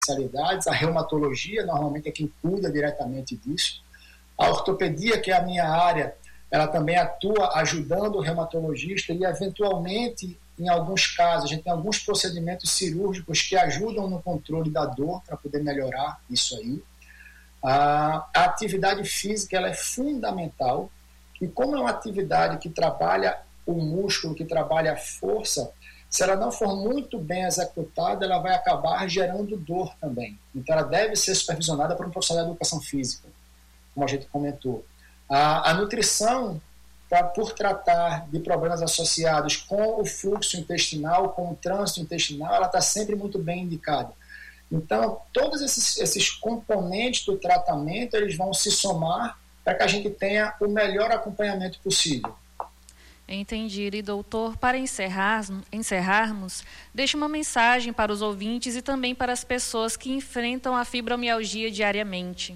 especialidades. A reumatologia, normalmente, é quem cuida diretamente disso. A ortopedia, que é a minha área, ela também atua ajudando o reumatologista e, eventualmente, em alguns casos, a gente tem alguns procedimentos cirúrgicos que ajudam no controle da dor para poder melhorar isso aí. A atividade física, ela é fundamental, e como é uma atividade que trabalha o músculo, que trabalha a força, se ela não for muito bem executada, ela vai acabar gerando dor também. Então ela deve ser supervisionada por um profissional de educação física, como a gente comentou. A nutrição, por tratar de problemas associados com o fluxo intestinal, com o trânsito intestinal, ela está sempre muito bem indicada. Então, todos esses componentes do tratamento, eles vão se somar para que a gente tenha o melhor acompanhamento possível. Entendido. E, doutor, para encerrarmos, deixe uma mensagem para os ouvintes e também para as pessoas que enfrentam a fibromialgia diariamente.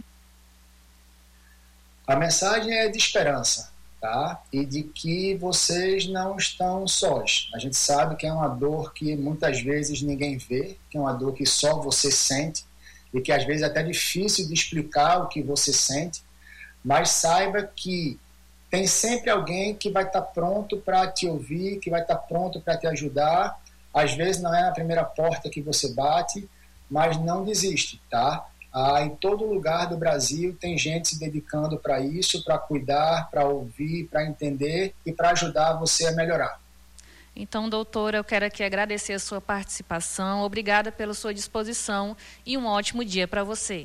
A mensagem é de esperança, tá? E de que vocês não estão sós. A gente sabe que é uma dor que muitas vezes ninguém vê, que é uma dor que só você sente e que às vezes é até difícil de explicar o que você sente, mas saiba que tem sempre alguém que vai estar pronto para te ouvir, que vai estar pronto para te ajudar. Às vezes não é na primeira porta que você bate, mas não desiste, tá? Em todo lugar do Brasil tem gente se dedicando para isso, para cuidar, para ouvir, para entender e para ajudar você a melhorar. Então, doutora, eu quero aqui agradecer a sua participação. Obrigada pela sua disposição e um ótimo dia para você.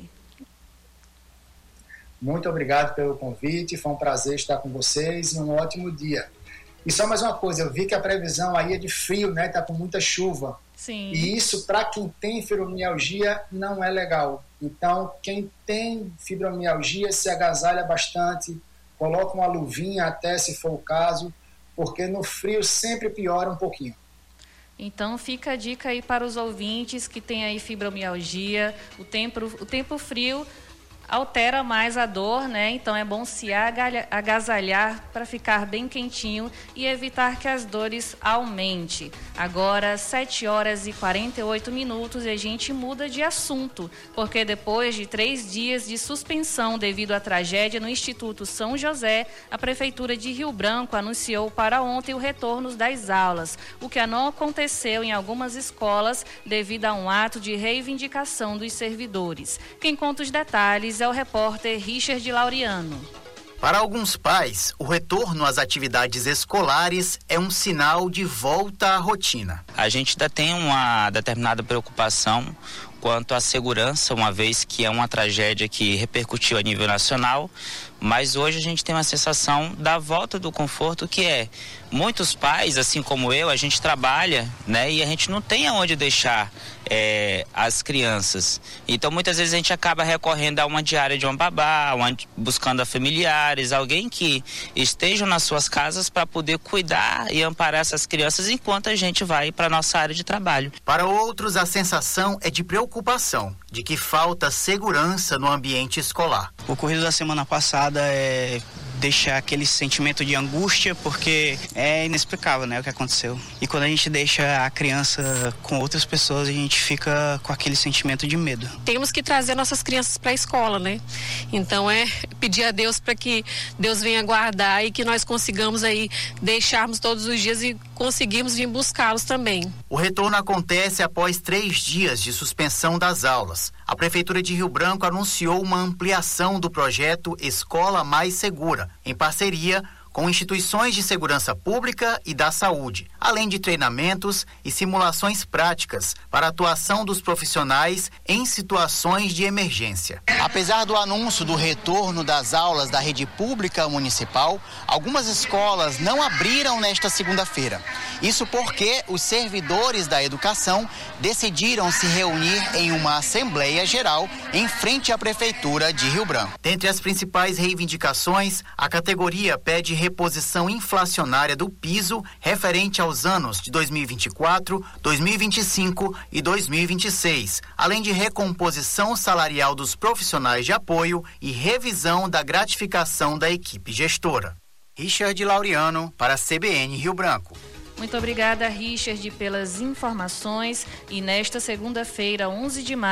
Muito obrigado pelo convite, foi um prazer estar com vocês e um ótimo dia. E só mais uma coisa, eu vi que a previsão aí é de frio, né? Tá com muita chuva. Sim. E isso, para quem tem fibromialgia, não é legal. Então, quem tem fibromialgia se agasalha bastante, coloca uma luvinha até se for o caso, porque no frio sempre piora um pouquinho. Então, fica a dica aí para os ouvintes que têm aí fibromialgia, o tempo frio altera mais a dor, né? Então é bom se agasalhar para ficar bem quentinho e evitar que as dores aumentem. Agora, 7h48 e a gente muda de assunto, porque depois de 3 dias de suspensão devido à tragédia no Instituto São José, a Prefeitura de Rio Branco anunciou para ontem o retorno das aulas, o que não aconteceu em algumas escolas devido a um ato de reivindicação dos servidores. Quem conta os detalhes é o repórter Richard Laureano. Para alguns pais, o retorno às atividades escolares é um sinal de volta à rotina. A gente ainda tem uma determinada preocupação quanto à segurança, uma vez que é uma tragédia que repercutiu a nível nacional, mas hoje a gente tem uma sensação da volta do conforto, que é muitos pais, assim como eu, a gente trabalha, né, e a gente não tem aonde deixar as crianças. Então muitas vezes a gente acaba recorrendo a uma diária de uma babá, buscando a familiares, alguém que estejam nas suas casas para poder cuidar e amparar essas crianças enquanto a gente vai para a nossa área de trabalho. Para outros, a sensação é de preocupação, de que falta segurança no ambiente escolar. O ocorrido da semana passada deixa aquele sentimento de angústia, porque é inexplicável, né, o que aconteceu. E quando a gente deixa a criança com outras pessoas, a gente fica com aquele sentimento de medo. Temos que trazer nossas crianças para a escola, né? Então pedir a Deus para que Deus venha guardar e que nós consigamos aí deixarmos todos os dias e conseguirmos vir buscá-los também. O retorno acontece após 3 dias de suspensão das aulas. A Prefeitura de Rio Branco anunciou uma ampliação do projeto Escola Mais Segura, em parceria com instituições de segurança pública e da saúde, além de treinamentos e simulações práticas para a atuação dos profissionais em situações de emergência. Apesar do anúncio do retorno das aulas da rede pública municipal, algumas escolas não abriram nesta segunda-feira. Isso porque os servidores da educação decidiram se reunir em uma Assembleia Geral em frente à Prefeitura de Rio Branco. Dentre as principais reivindicações, a categoria pede reposição inflacionária do piso referente aos anos de 2024, 2025 e 2026, além de recomposição salarial dos profissionais de apoio e revisão da gratificação da equipe gestora. Richard Laureano para a CBN Rio Branco. Muito obrigada, Richard, pelas informações. E nesta segunda-feira, 11 de maio,